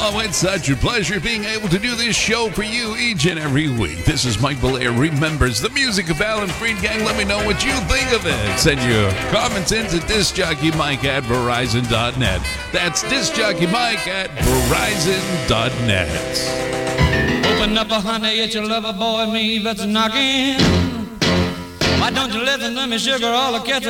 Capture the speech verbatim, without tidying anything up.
Oh, it's such a pleasure being able to do this show for you each and every week. This is Mike Belair remembers the music of Alan Freed. Gang, let me know what you think of it. Send your comments in to discjockeymike at verizon dot net. That's discjockeymike at verizon dot net. Open up, a honey, it's your lover boy, me that's knocking. Why don't you listen to me, sugar, all the cats